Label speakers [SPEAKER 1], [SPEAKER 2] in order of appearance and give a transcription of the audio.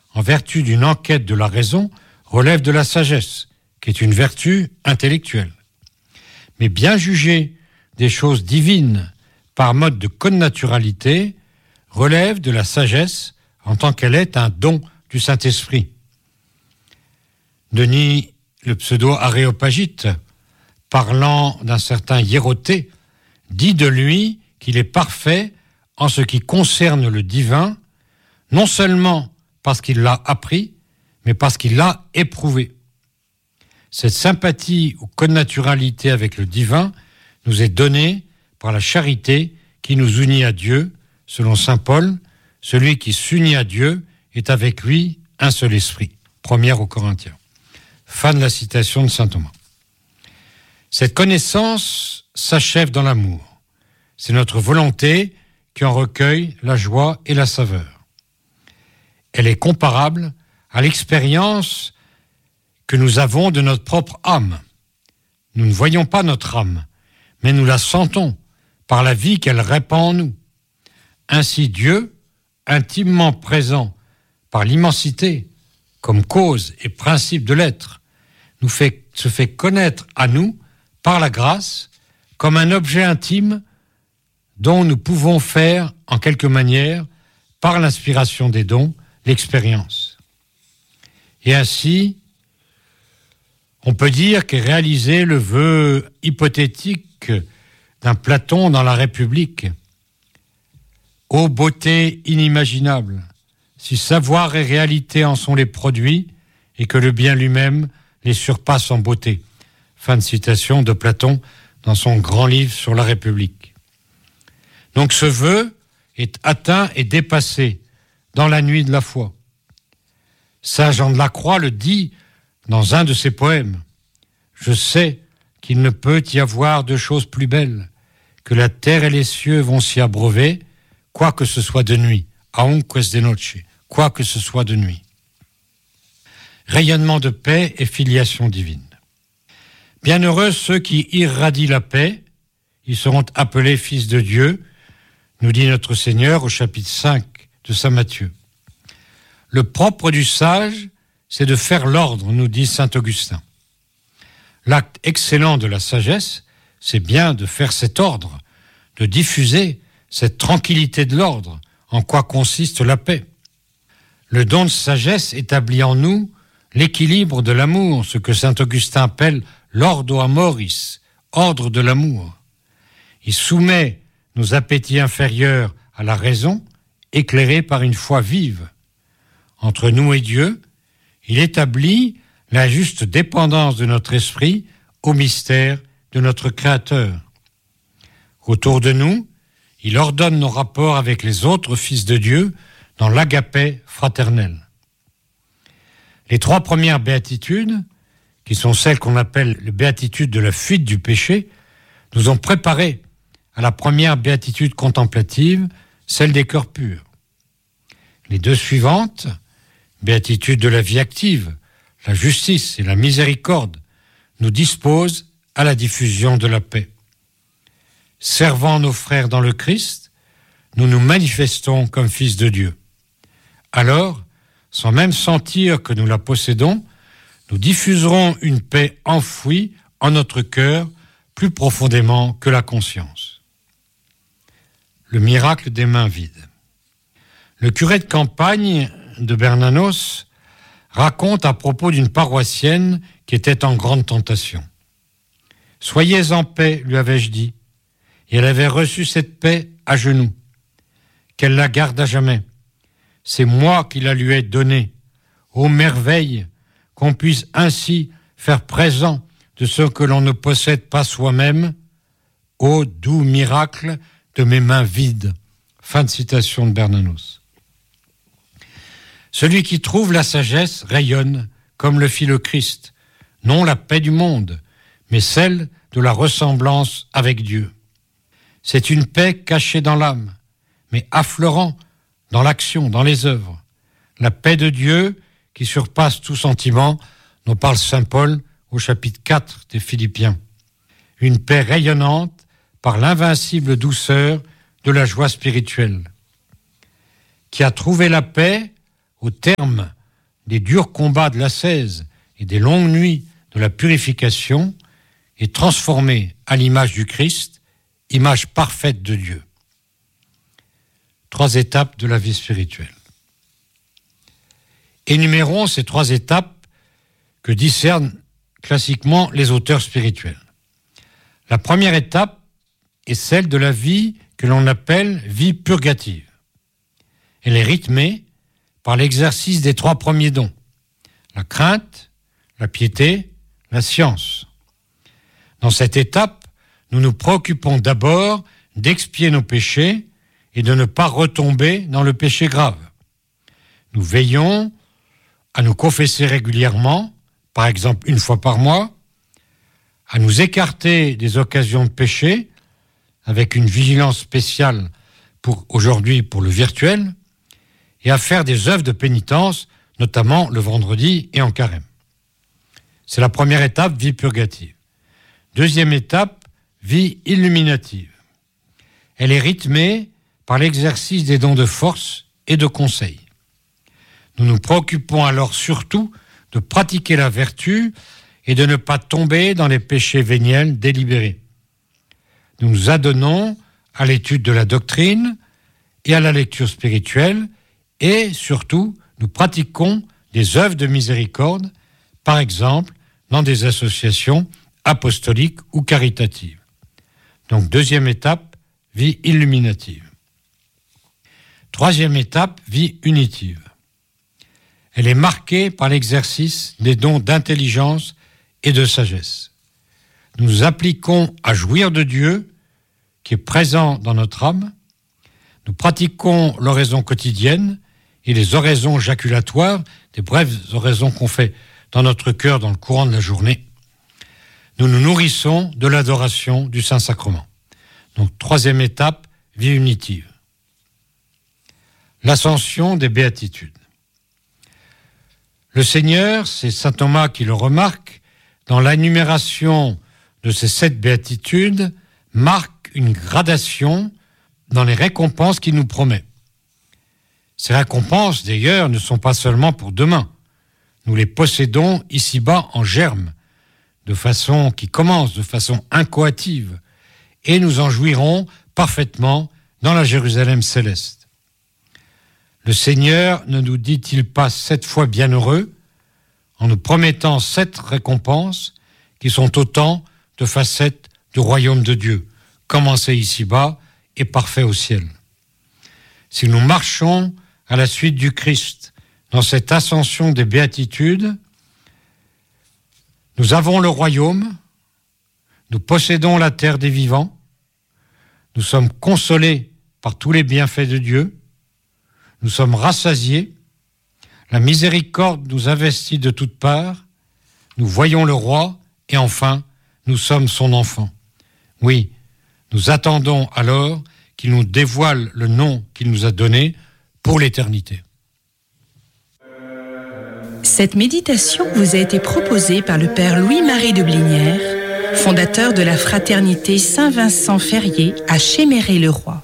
[SPEAKER 1] en vertu d'une enquête de la raison, relève de la sagesse, qui est une vertu intellectuelle. Mais bien juger des choses divines par mode de connaturalité relève de la sagesse en tant qu'elle est un don du Saint-Esprit. Denis, le pseudo-aréopagite, parlant d'un certain Hiéroté, dit de lui qu'il est parfait en ce qui concerne le divin, non seulement parce qu'il l'a appris, mais parce qu'il l'a éprouvé. Cette sympathie ou connaturalité avec le divin nous est donnée par la charité qui nous unit à Dieu, selon saint Paul, celui qui s'unit à Dieu est avec lui un seul esprit. 1 aux Corinthiens. Fin de la citation de saint Thomas. Cette connaissance s'achève dans l'amour. C'est notre volonté qui en recueille la joie et la saveur. Elle est comparable à l'expérience que nous avons de notre propre âme. Nous ne voyons pas notre âme, mais nous la sentons par la vie qu'elle répand en nous. Ainsi Dieu, intimement présent par l'immensité, comme cause et principe de l'être, se fait connaître à nous par la grâce comme un objet intime dont nous pouvons faire, en quelque manière, par l'inspiration des dons, l'expérience. Et ainsi, on peut dire qu'est réalisé le vœu hypothétique d'un Platon dans la République. Ô beauté inimaginable, si savoir et réalité en sont les produits, et que le bien lui-même les surpasse en beauté. Fin de citation de Platon dans son grand livre sur la République. Donc ce vœu est atteint et dépassé dans la nuit de la foi. Saint Jean de la Croix le dit dans un de ses poèmes. Je sais qu'il ne peut y avoir de choses plus belles, que la terre et les cieux vont s'y abreuver, quoi que ce soit de nuit. Aunque de noche, quoi que ce soit de nuit. Rayonnement de paix et filiation divine. Bienheureux ceux qui irradient la paix, ils seront appelés fils de Dieu, nous dit notre Seigneur au chapitre 5 de saint Matthieu. Le propre du sage, c'est de faire l'ordre, nous dit saint Augustin. L'acte excellent de la sagesse, c'est bien de faire cet ordre, de diffuser cette tranquillité de l'ordre, en quoi consiste la paix. Le don de sagesse établit en nous l'équilibre de l'amour, ce que saint Augustin appelle l'ordo amoris, ordre de l'amour. Il soumet nos appétits inférieurs à la raison, éclairés par une foi vive. Entre nous et Dieu, il établit la juste dépendance de notre esprit au mystère de notre Créateur. Autour de nous, il ordonne nos rapports avec les autres fils de Dieu dans l'agapé fraternel. Les 3 premières béatitudes, qui sont celles qu'on appelle les béatitudes de la fuite du péché, nous ont préparés à la première béatitude contemplative, celle des cœurs purs. Les 2 suivantes, béatitude de la vie active, la justice et la miséricorde, nous disposent à la diffusion de la paix. Servant nos frères dans le Christ, nous nous manifestons comme fils de Dieu. Alors, sans même sentir que nous la possédons, nous diffuserons une paix enfouie en notre cœur plus profondément que la conscience. Le miracle des mains vides. Le curé de campagne de Bernanos raconte à propos d'une paroissienne qui était en grande tentation. « Soyez en paix, lui avais-je dit. » Et elle avait reçu cette paix à genoux. Qu'elle la garde à jamais. C'est moi qui la lui ai donnée. Ô merveille, qu'on puisse ainsi faire présent de ce que l'on ne possède pas soi-même. Ô doux miracle de mes mains vides. Fin de citation de Bernanos. Celui qui trouve la sagesse rayonne comme le fit le Christ, non la paix du monde, mais celle de la ressemblance avec Dieu. C'est une paix cachée dans l'âme, mais affleurant dans l'action, dans les œuvres. La paix de Dieu qui surpasse tout sentiment, dont parle saint Paul au chapitre 4 des Philippiens. Une paix rayonnante par l'invincible douceur de la joie spirituelle. Qui a trouvé la paix au terme des durs combats de l'ascèse et des longues nuits de la purification, est transformé à l'image du Christ, image parfaite de Dieu. 3 étapes de la vie spirituelle. Énumérons ces 3 étapes que discernent classiquement les auteurs spirituels. La première étape est celle de la vie que l'on appelle vie purgative. Elle est rythmée par l'exercice des 3 premiers dons, la crainte, la piété, la science. Dans cette étape, nous nous préoccupons d'abord d'expier nos péchés et de ne pas retomber dans le péché grave. Nous veillons à nous confesser régulièrement, par exemple 1 fois par mois, à nous écarter des occasions de péché, avec une vigilance spéciale aujourd'hui pour le virtuel, et à faire des œuvres de pénitence, notamment le vendredi et en carême. C'est la première étape, vie purgative. Deuxième étape, vie illuminative. Elle est rythmée par l'exercice des dons de force et de conseil. Nous nous préoccupons alors surtout de pratiquer la vertu et de ne pas tomber dans les péchés véniels délibérés. Nous nous adonnons à l'étude de la doctrine et à la lecture spirituelle et surtout nous pratiquons des œuvres de miséricorde, par exemple dans des associations apostoliques ou caritatives. Donc deuxième étape, vie illuminative. Troisième étape, vie unitive. Elle est marquée par l'exercice des dons d'intelligence et de sagesse. Nous nous appliquons à jouir de Dieu qui est présent dans notre âme. Nous pratiquons l'oraison quotidienne et les oraisons jaculatoires, des brèves oraisons qu'on fait dans notre cœur dans le courant de la journée. Nous nous nourrissons de l'adoration du Saint-Sacrement. Donc, troisième étape, vie unitive. L'ascension des béatitudes. Le Seigneur, c'est saint Thomas qui le remarque, dans l'énumération de ces 7 béatitudes, marque une gradation dans les récompenses qu'il nous promet. Ces récompenses, d'ailleurs, ne sont pas seulement pour demain. Nous les possédons ici-bas en germe, qui commence de façon incoative, et nous en jouirons parfaitement dans la Jérusalem céleste. Le Seigneur ne nous dit-il pas 7 fois bienheureux en nous promettant 7 récompenses qui sont autant de facettes du royaume de Dieu, commencé ici-bas et parfait au ciel. Si nous marchons à la suite du Christ dans cette ascension des béatitudes, nous avons le royaume, nous possédons la terre des vivants, nous sommes consolés par tous les bienfaits de Dieu, nous sommes rassasiés, la miséricorde nous investit de toutes parts, nous voyons le roi et enfin, nous sommes son enfant. Oui, nous attendons alors qu'il nous dévoile le nom qu'il nous a donné pour l'éternité.
[SPEAKER 2] Cette méditation vous a été proposée par le Père Louis-Marie de Blinière, fondateur de la Fraternité Saint-Vincent-Ferrier à Chéméré-le-Roi.